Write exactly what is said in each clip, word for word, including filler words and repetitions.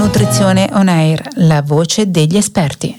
Nutrizione On Air, la voce degli esperti.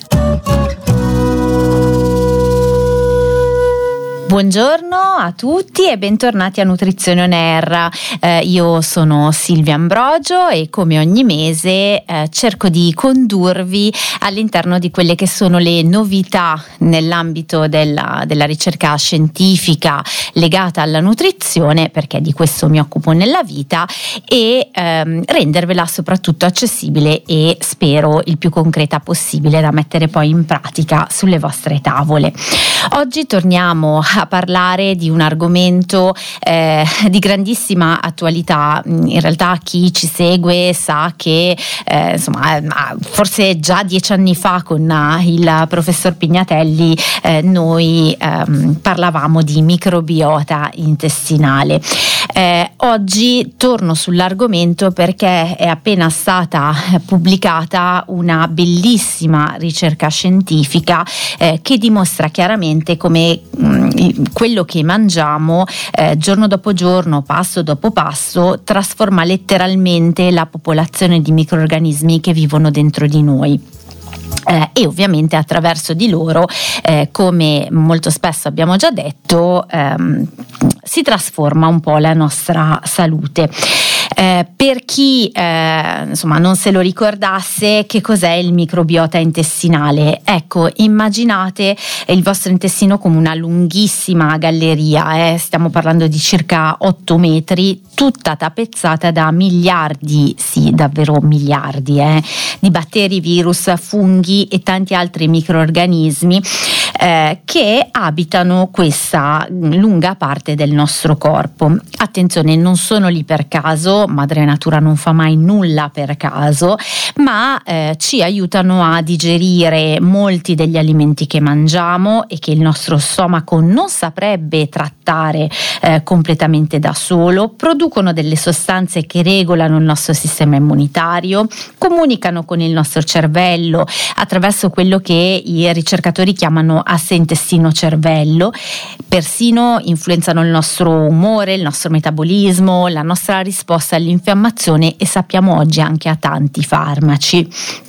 Buongiorno a tutti e bentornati a Nutrizione On Air. Eh, io sono Silvia Ambrogio e come ogni mese eh, cerco di condurvi all'interno di quelle che sono le novità nell'ambito della, della ricerca scientifica legata alla nutrizione, perché di questo mi occupo nella vita, e ehm, rendervela soprattutto accessibile e spero il più concreta possibile da mettere poi in pratica sulle vostre tavole. Oggi torniamo a parlare di un argomento eh, di grandissima attualità. In realtà chi ci segue sa che eh, insomma forse già dieci anni fa con il professor Pignatelli eh, noi ehm, parlavamo di microbiota intestinale. Eh, oggi torno sull'argomento perché è appena stata pubblicata una bellissima ricerca scientifica eh, che dimostra chiaramente come mh, quello che mangiamo eh, giorno dopo giorno, passo dopo passo, trasforma letteralmente la popolazione di microrganismi che vivono dentro di noi. Eh, e ovviamente attraverso di loro, eh, come molto spesso abbiamo già detto, ehm, si trasforma un po' la nostra salute. Eh, per chi eh, insomma non se lo ricordasse, che cos'è il microbiota intestinale? Ecco, immaginate il vostro intestino come una lunghissima galleria, eh? Stiamo parlando di circa otto metri, tutta tappezzata da miliardi, sì davvero miliardi, eh, di batteri, virus, funghi e tanti altri microrganismi eh, che abitano questa lunga parte del nostro corpo. Attenzione, non sono lì per caso, madre natura non fa mai nulla per caso, ma eh, ci aiutano a digerire molti degli alimenti che mangiamo e che il nostro stomaco non saprebbe trattare eh, completamente da solo, producono delle sostanze che regolano il nostro sistema immunitario, comunicano con il nostro cervello attraverso quello che i ricercatori chiamano asse intestino-cervello, persino influenzano il nostro umore, il nostro metabolismo, la nostra risposta all'infiammazione e sappiamo oggi anche a tanti farmaci.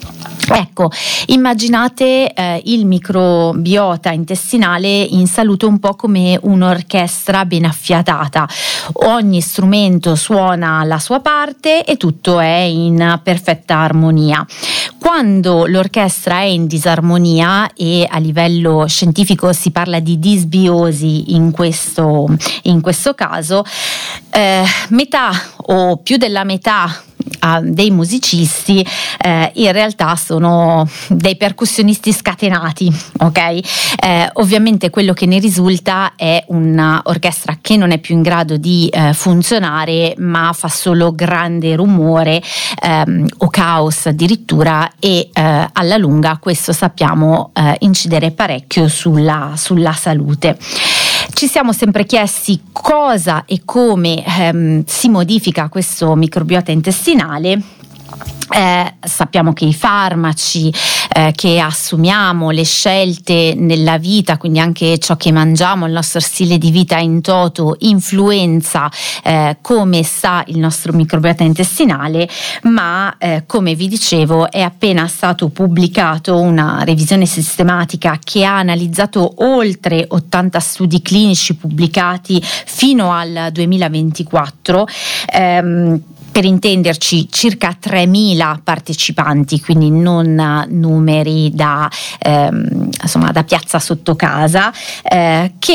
Ecco, immaginate eh, il microbiota intestinale in salute un po' come un'orchestra ben affiatata. Ogni strumento suona la sua parte e tutto è in perfetta armonia. Quando l'orchestra è in disarmonia, e a livello scientifico si parla di disbiosi in questo, in questo caso, eh, metà o più della metà dei musicisti eh, in realtà sono dei percussionisti scatenati, ok? Eh, ovviamente quello che ne risulta è un'orchestra che non è più in grado di eh, funzionare, ma fa solo grande rumore ehm, o caos addirittura, e eh, alla lunga questo sappiamo eh, incidere parecchio sulla, sulla salute. Ci siamo sempre chiesti cosa e come ehm, si modifica questo microbiota intestinale. Eh, sappiamo che i farmaci eh, che assumiamo, le scelte nella vita, quindi anche ciò che mangiamo, il nostro stile di vita in toto influenza eh, come sta il nostro microbiota intestinale, ma eh, come vi dicevo è appena stato pubblicato una revisione sistematica che ha analizzato oltre ottanta studi clinici pubblicati fino al duemilaventiquattro. ehm, Per intenderci, circa tremila partecipanti, quindi non numeri da, ehm, insomma, da piazza sotto casa, eh, che